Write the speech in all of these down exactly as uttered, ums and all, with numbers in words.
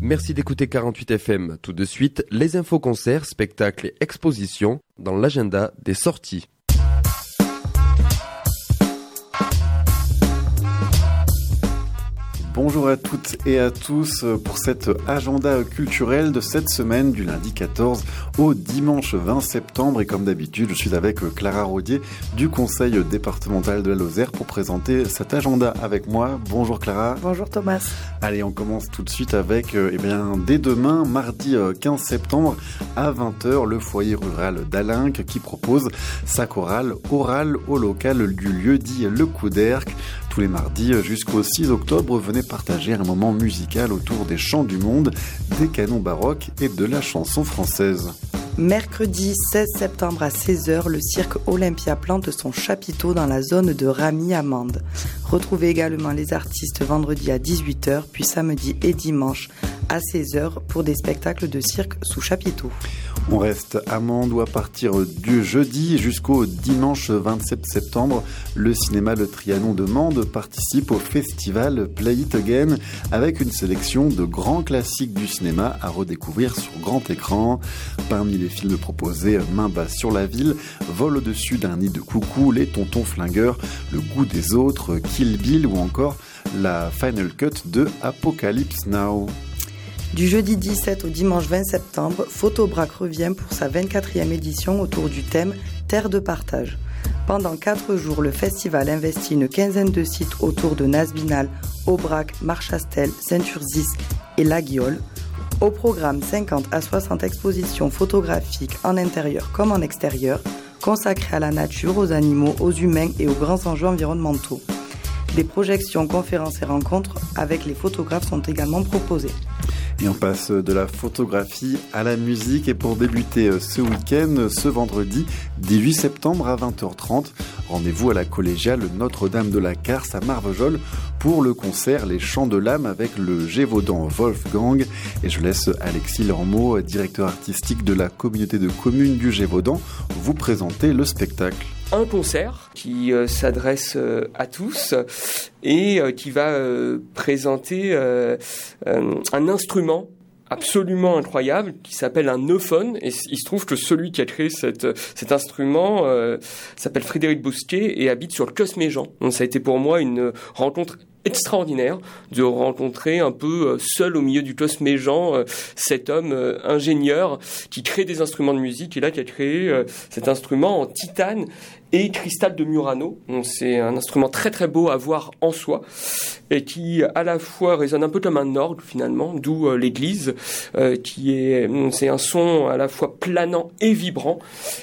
Merci d'écouter quarante-huit F M. Tout de suite, les infos concerts, spectacles et expositions dans l'agenda des sorties. Bonjour à toutes et à tous pour cet agenda culturel de cette semaine du lundi quatorze au dimanche vingt septembre. Et comme d'habitude, je suis avec Clara Rodier du Conseil départemental de la Lozère pour présenter cet agenda avec moi. Bonjour Clara. Bonjour Thomas. Allez, on commence tout de suite avec, eh bien, dès demain, mardi quinze septembre à vingt heures, le foyer rural d'Alinck qui propose sa chorale orale au local du lieu dit Le Coup d'Erc. Tous les mardis jusqu'au six octobre, venez partager un moment musical autour des chants du monde, des canons baroques et de la chanson française. Mercredi seize septembre à seize heures, le cirque Olympia plante son chapiteau dans la zone de Ramy-Amande. Retrouvez également les artistes vendredi à dix-huit heures, puis samedi et dimanche à seize heures pour des spectacles de cirque sous chapiteau. On reste à Mende où à partir du jeudi jusqu'au dimanche vingt-sept septembre, le cinéma Le Trianon de Mende participe au festival Play It Again avec une sélection de grands classiques du cinéma à redécouvrir sur grand écran. Parmi les films proposés, Main basse sur la ville, Vol au-dessus d'un nid de coucou, Les Tontons Flingueurs, Le goût des autres, Kill Bill ou encore la Final Cut de Apocalypse Now. Du jeudi dix-sept au dimanche vingt septembre, Photobrac revient pour sa vingt-quatrième édition autour du thème Terre de partage. Pendant quatre jours, le festival investit une quinzaine de sites autour de Nasbinal, Aubrac, Marchastel, Saint-Urzis et La Guiole. Au programme, cinquante à soixante expositions photographiques en intérieur comme en extérieur, consacrées à la nature, aux animaux, aux humains et aux grands enjeux environnementaux. Des projections, conférences et rencontres avec les photographes sont également proposées. Et on passe de la photographie à la musique. Et pour débuter ce week-end, ce vendredi dix-huit septembre à vingt heures trente, rendez-vous à la collégiale Notre-Dame de la Carse à Marvejols pour le concert Les Chants de l'âme avec le Gévaudan Wolfgang. Et je laisse Alexis Lormeau, directeur artistique de la communauté de communes du Gévaudan, vous présenter le spectacle. Un concert qui euh, s'adresse euh, à tous et euh, qui va euh, présenter euh, euh, un instrument absolument incroyable qui s'appelle un neuphone, et il se trouve que celui qui a créé cette, cet instrument euh, s'appelle Frédéric Bousquet et habite sur le Cosméjean. Donc ça a été pour moi une rencontre extraordinaire de rencontrer un peu seul au milieu du Cosméjean cet homme ingénieur qui crée des instruments de musique et là qui a créé cet instrument en titane et cristal de Murano. Donc c'est un instrument très très beau à voir en soi et qui à la fois résonne un peu comme un orgue finalement, d'où euh, l'église euh, qui est c'est un son à la fois planant et vibrant.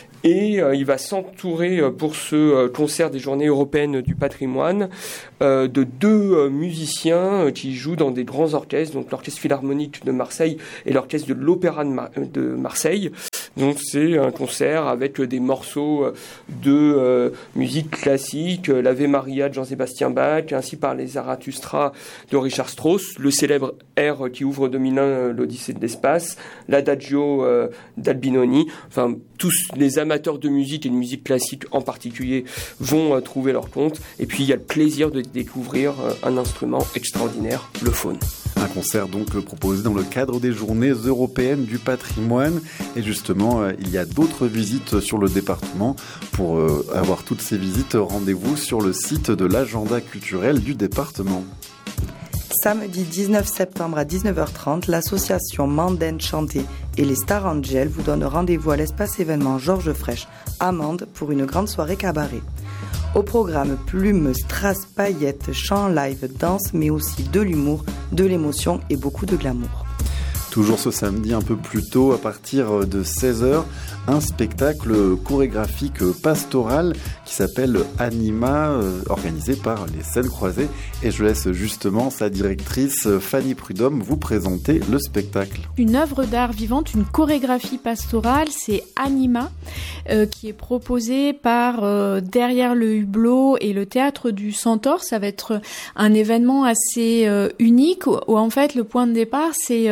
Et euh, il va s'entourer euh, pour ce euh, concert des Journées européennes du patrimoine euh, de deux euh, musiciens euh, qui jouent dans des grands orchestres, donc l'Orchestre Philharmonique de Marseille et l'Orchestre de l'Opéra de, Mar- de Marseille. Donc c'est un concert avec des morceaux de euh, musique classique, l'Ave Maria de Jean-Sébastien Bach, ainsi par les Zarathustra de Richard Strauss, le célèbre air qui ouvre deux mille un l'Odyssée de l'espace, l'Adagio euh, d'Albinoni. Enfin, tous les amateurs de musique et de musique classique en particulier vont euh, trouver leur compte. Et puis il y a le plaisir de découvrir euh, un instrument extraordinaire, le faune. Un concert donc proposé dans le cadre des Journées européennes du patrimoine. Et justement, euh, il y a d'autres visites sur le département. Pour euh, avoir toutes ces visites, rendez-vous sur le site de l'agenda culturel du département. Samedi dix-neuf septembre à dix-neuf heures trente, l'association Mandaine Chantée et les Star Angels vous donnent rendez-vous à l'espace événement Georges Frêche à Mende pour une grande soirée cabaret. Au programme, plumes, strass, paillettes, chants live, danse, mais aussi de l'humour, de l'émotion et beaucoup de glamour. Toujours ce samedi un peu plus tôt, à partir de seize heures, un spectacle chorégraphique pastoral qui s'appelle Anima, euh, organisé par les Scènes Croisées. Et je laisse justement sa directrice Fanny Prudhomme vous présenter le spectacle. Une œuvre d'art vivante, une chorégraphie pastorale, c'est Anima, euh, qui est proposée par euh, Derrière le Hublot et le Théâtre du Centaure. Ça va être un événement assez euh, unique où, où en fait le point de départ c'est euh,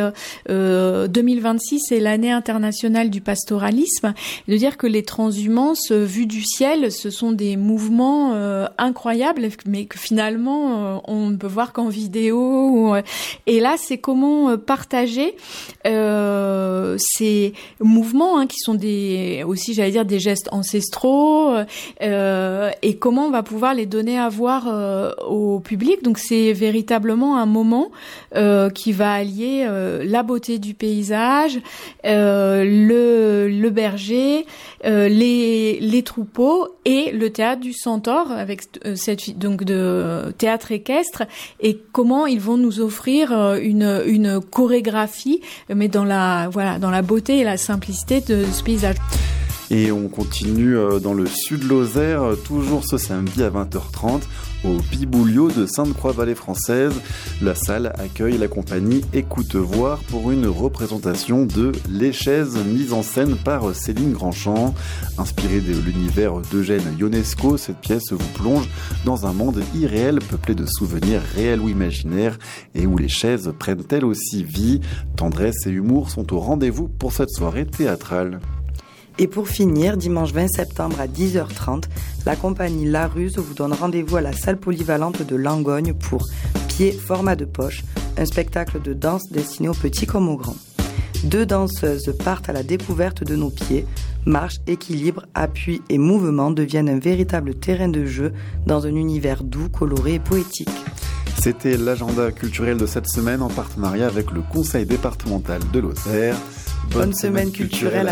euh, deux mille vingt-six c'est l'année internationale du pastoralisme, de dire que les transhumances euh, vues du ciel, ce sont des mouvements euh, incroyables, mais que finalement euh, on ne peut voir qu'en vidéo. Ou, euh, et là, c'est comment euh, partager euh, ces mouvements hein, qui sont des aussi, j'allais dire, des gestes ancestraux, euh, et comment on va pouvoir les donner à voir euh, au public. Donc c'est véritablement un moment euh, qui va allier euh, la beauté du paysage, euh, le, le berger, euh, les, les troupeaux et le théâtre du Centaure avec euh, cette donc de euh, théâtre équestre, et comment ils vont nous offrir euh, une, une chorégraphie, mais dans la voilà dans la beauté et la simplicité de ce paysage. Et on continue dans le sud Lozère, toujours ce samedi à vingt heures trente, au Piboulio de Sainte-Croix-Vallée française. La salle accueille la compagnie Écoute Voir pour une représentation de Les Chaises, mise en scène par Céline Grandchamp. Inspirée de l'univers d'Eugène Ionesco, cette pièce vous plonge dans un monde irréel peuplé de souvenirs réels ou imaginaires et où les chaises prennent elles aussi vie. Tendresse et humour sont au rendez-vous pour cette soirée théâtrale. Et pour finir, dimanche vingt septembre à dix heures trente, la compagnie La Ruse vous donne rendez-vous à la salle polyvalente de Langogne pour Pieds format de poche, un spectacle de danse destiné aux petits comme aux grands. Deux danseuses partent à la découverte de nos pieds. Marche, équilibre, appui et mouvement deviennent un véritable terrain de jeu dans un univers doux, coloré et poétique. C'était l'agenda culturel de cette semaine en partenariat avec le Conseil départemental de Lozère. Bonne, Bonne semaine culturelle.